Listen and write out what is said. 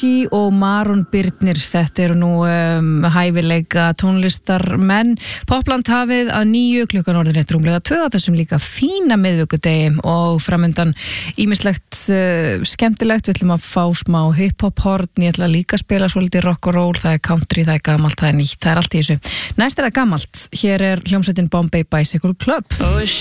og Maron Birnir, þetta eru nú hæfileika tónlistarmenn. Popland hafið að 9 klukkan orðin rétt rúmlega 2 á þessum líka fína miðvikudegi og framundan ýmislegt skemmtilegt. Við ætlum að fá smá hip-hop-horn, ég ætla líka að spila svolítið rock og roll, það er country, það er gamalt, það er nýtt, það er allt í þessu. Næst er það gamalt, hér er hljómsveitin Bombay Bicycle Club.